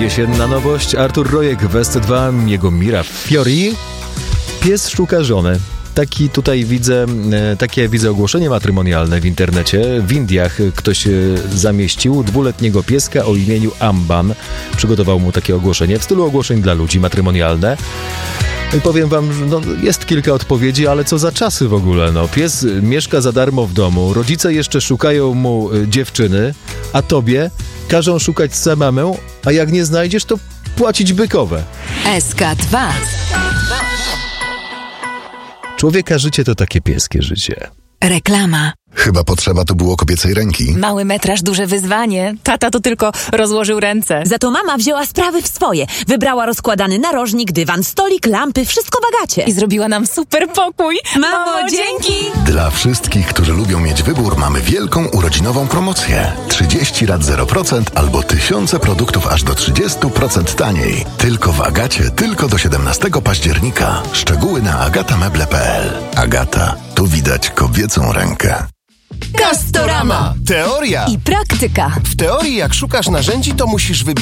Jesienna nowość. Artur Rojek, West 2, jego Mira Fiori. Pies szuka żony. Takie widzę ogłoszenie matrymonialne w internecie. W Indiach ktoś zamieścił 2-letniego pieska o imieniu Amban. Przygotował mu takie ogłoszenie w stylu ogłoszeń dla ludzi, matrymonialne. I powiem wam, jest kilka odpowiedzi, ale co za czasy w ogóle, Pies mieszka za darmo w domu, rodzice jeszcze szukają mu dziewczyny, a tobie każą szukać samemu, a jak nie znajdziesz, to płacić bykowe. SK2. Człowieka życie to takie pieskie życie. Reklama. Chyba potrzeba tu było kobiecej ręki. Mały metraż, duże wyzwanie. Tata to tylko rozłożył ręce. Za to mama wzięła sprawy w swoje. Wybrała rozkładany narożnik, dywan, stolik, lampy, wszystko w Agacie. I zrobiła nam super pokój. Mamo, dzięki! Dla wszystkich, którzy lubią mieć wybór, mamy wielką urodzinową promocję. 30 rat 0% albo tysiące produktów aż do 30% taniej. Tylko w Agacie, tylko do 17 października. Szczegóły na agatameble.pl. Agata, tu widać kobiecą rękę. Castorama. Teoria. I praktyka. W teorii, jak szukasz narzędzi, to musisz wybierać